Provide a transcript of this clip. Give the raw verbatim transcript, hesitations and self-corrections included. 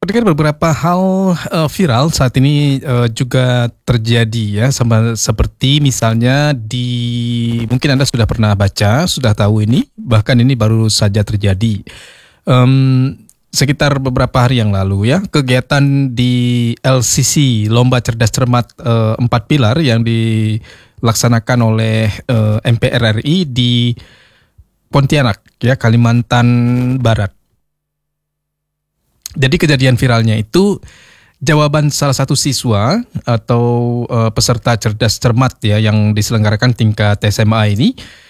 Pendengar, beberapa hal uh, viral saat ini uh, juga terjadi ya, sama seperti misalnya di mungkin Anda sudah pernah baca, sudah tahu ini, bahkan ini baru saja terjadi. Um, sekitar beberapa hari yang lalu ya, kegiatan di L C C, Lomba Cerdas Cermat uh, Empat Pilar yang dilaksanakan oleh uh, M P R R I di Pontianak ya, Kalimantan Barat. Jadi kejadian viralnya itu jawaban salah satu siswa atau uh, peserta cerdas cermat ya yang diselenggarakan tingkat S M A ini